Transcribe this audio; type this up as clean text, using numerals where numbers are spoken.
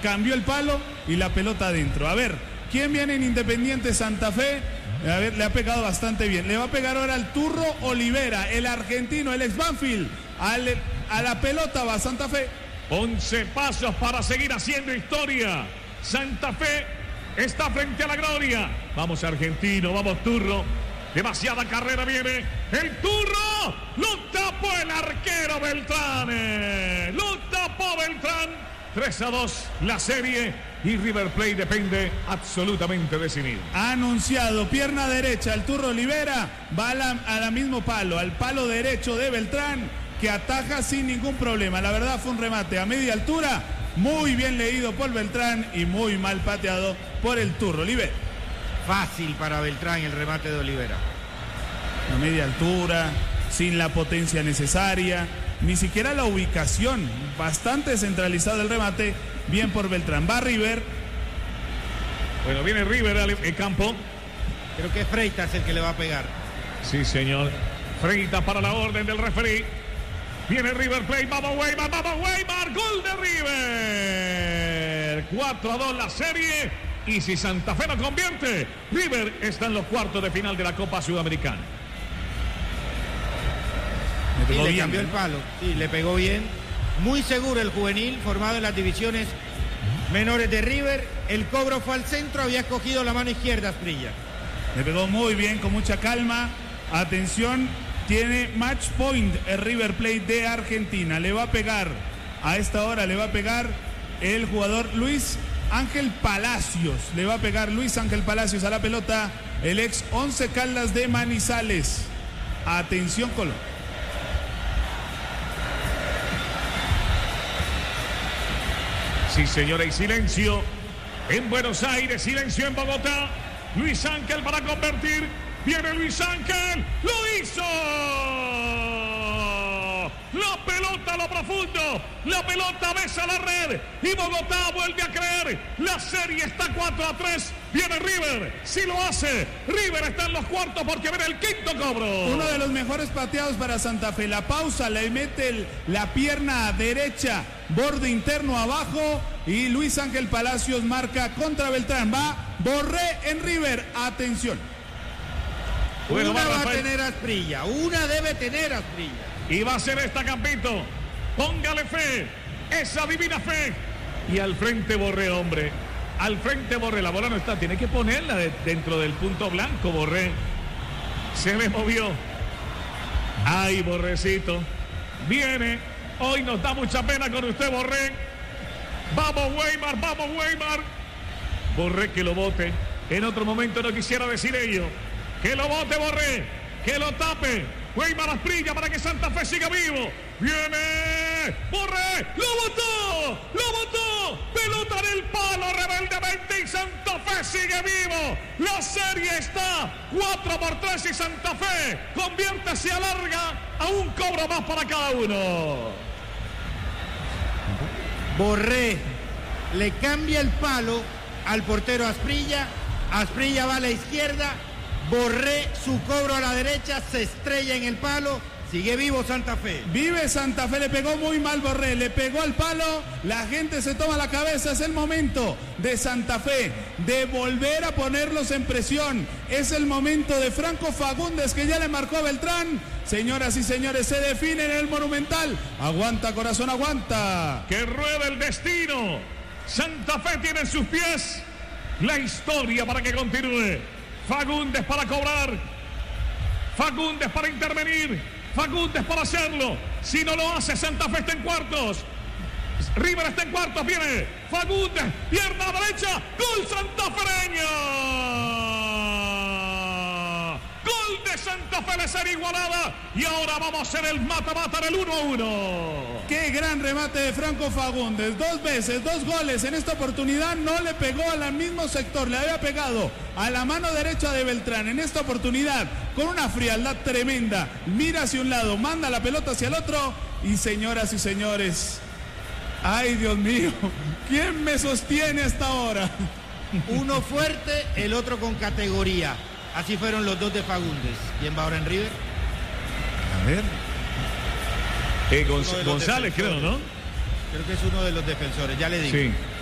cambió el palo y la pelota adentro. A ver, ¿quién viene en Independiente Santa Fe? A ver, le ha pegado bastante bien. Le va a pegar ahora al Turro Olivera, el argentino, el ex Banfield. A la pelota va Santa Fe. 11 pasos para seguir haciendo historia. Santa Fe está frente a la gloria. Vamos argentino, vamos Turro. Demasiada carrera viene. El Turro lo tapó el arquero Beltrán. Lo tapó Beltrán. 3-2 la serie y River Plate depende absolutamente decidido. Ha anunciado pierna derecha el Turro Olivera. Va a la mismo palo, al palo derecho de Beltrán, que ataja sin ningún problema. La verdad fue un remate a media altura, muy bien leído por Beltrán y muy mal pateado por el Turro Olivera. Fácil para Beltrán el remate de Olivera. A media altura, sin la potencia necesaria, ni siquiera la ubicación, bastante centralizado el remate, bien por Beltrán. Va River. Bueno, viene River al campo. Creo que es Freitas el que le va a pegar. Sí, señor. Freitas para la orden del referí. Viene River Plate, vamos Weimar, gol de River. 4-2 la serie. Y si Santa Fe no convierte, River está en los cuartos de final de la Copa Sudamericana. Y le cambió el palo. Sí, le pegó bien. Muy seguro el juvenil, formado en las divisiones menores de River. El cobro fue al centro, había cogido la mano izquierda Asprilla. Le pegó muy bien, con mucha calma. Atención, tiene match point el River Plate de Argentina. Le va a pegar, a esta hora le va a pegar el jugador Luis Ángel Palacios. Le va a pegar Luis Ángel Palacios a la pelota, el ex Once Caldas de Manizales. Atención, Colón. Sí, señora, y silencio en Buenos Aires, silencio en Bogotá. Luis Ángel para convertir. Viene Luis Ángel, lo hizo. La pelota a lo profundo, la pelota besa la red y Bogotá vuelve a creer. La serie está 4-3. Viene River, si lo hace, River está en los cuartos porque viene el quinto cobro. Uno de los mejores pateados para Santa Fe. La pausa, le mete la pierna derecha, borde interno abajo y Luis Ángel Palacios marca contra Beltrán. Va Borré en River, atención. Bueno, una va a tener Asprilla, una debe tener Asprilla. Y va a ser esta, Campito. Póngale fe, esa divina fe. Y al frente Borré, hombre. Al frente Borré, la bola no está. Tiene que ponerla dentro del punto blanco, Borré. Se le movió. Ay, Borrecito. Viene. Hoy nos da mucha pena con usted, Borré. Vamos, Weimar, vamos, Weimar. Borré que lo bote. En otro momento no quisiera decir ello. Que lo bote, Borré. Que lo tape. Weimar Asprilla para que Santa Fe siga vivo. Viene Borré, lo botó, pelota en el palo rebeldemente y Santa Fe sigue vivo. La serie está 4-3 y Santa Fe convierte, se alarga a un cobro más para cada uno. Borré le cambia el palo al portero Asprilla. Asprilla va a la izquierda. Borré su cobro a la derecha, se estrella en el palo, sigue vivo Santa Fe. Vive Santa Fe, le pegó muy mal Borré, le pegó al palo, la gente se toma la cabeza, es el momento de Santa Fe de volver a ponerlos en presión, es el momento de Franco Fagundes que ya le marcó a Beltrán. Señoras y señores, se define en el Monumental. Aguanta, corazón, aguanta. Que rueda el destino. Santa Fe tiene en sus pies la historia para que continúe. Fagundes para cobrar, Fagundes para intervenir, Fagundes para hacerlo. Si no lo hace, Santa Fe está en cuartos. River está en cuartos, viene Fagundes, pierna derecha, gol santafereño. Gol de Santa Fe de ser igualada. Y ahora vamos a hacer el mata-mata del 1-1. Qué gran remate de Franco Fagundes. 2 veces, 2 goles. En esta oportunidad no le pegó al mismo sector. Le había pegado a la mano derecha de Beltrán. En esta oportunidad, con una frialdad tremenda, mira hacia un lado, manda la pelota hacia el otro. Y señoras y señores, ay Dios mío, ¿quién me sostiene hasta ahora? Uno fuerte, el otro con categoría. Así fueron los dos de Fagundes. ¿Quién va ahora en River? A ver. González, creo, ¿no? Creo que es uno de los defensores, ya le digo. Sí.